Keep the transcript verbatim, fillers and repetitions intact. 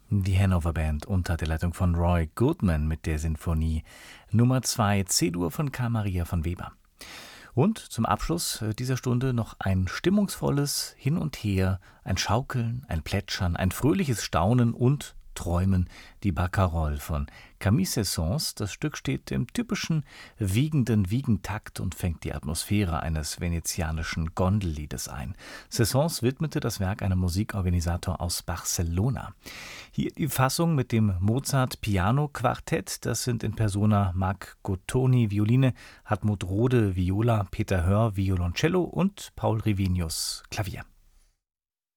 Die Hanover Band unter der Leitung von Roy Goodman mit der Sinfonie Nummer zwei C-Dur von Carl Maria von Weber. Und zum Abschluss dieser Stunde noch ein stimmungsvolles Hin und Her, ein Schaukeln, ein Plätschern, ein fröhliches Staunen und Träumen, die Barcarolle von Camille Saint-Saëns. Das Stück steht im typischen wiegenden Wiegentakt und fängt die Atmosphäre eines venezianischen Gondelliedes ein. Saint-Saëns widmete das Werk einem Musikorganisator aus Barcelona. Hier die Fassung mit dem Mozart-Piano-Quartett. Das sind in Persona Marc Gottoni Violine, Hartmut Rode Viola, Peter Hör Violoncello und Paul Rivinius Klavier.